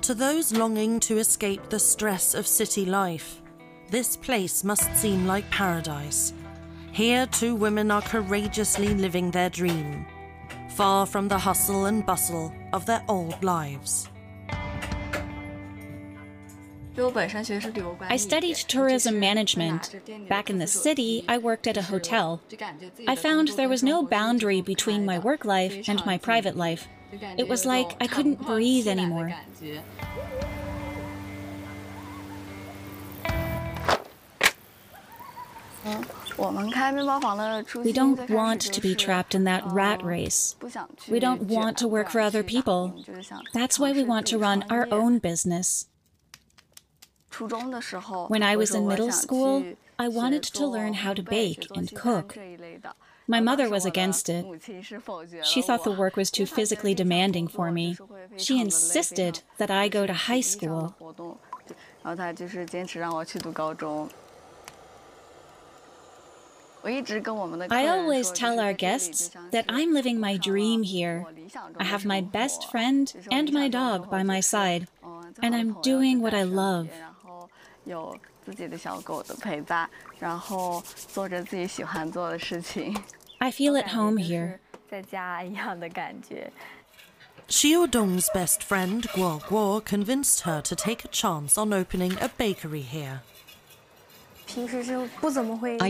But to those longing to escape the stress of city life, this place must seem like paradise. Here, two women are courageously living their dream, far from the hustle and bustle of their old lives. I studied tourism management. Back in the city, I worked at a hotel. I found there was no boundary between my work life and my private life. It was like I couldn't breathe anymore. We don't want to be trapped in that rat race. We don't want to work for other people. That's why we want to run our own business. When I was in middle school, I wanted to learn how to bake and cook. My mother was against it. She thought the work was too physically demanding for me. She insisted that I go to high school. I always tell our guests that I'm living my dream here. I have my best friend and my dog by my side, and I'm doing what I love. I feel at home here. Xiaodong's best friend, Guo Guo, convinced her to take a chance on opening a bakery here. I